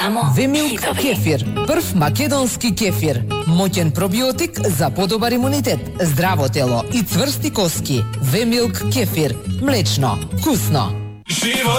Вемилк кефир, прв македонски кефир. Моќен пробиотик за подобар имунитет, здраво тело и цврсти коски. Вемилк кефир, млечно, вкусно.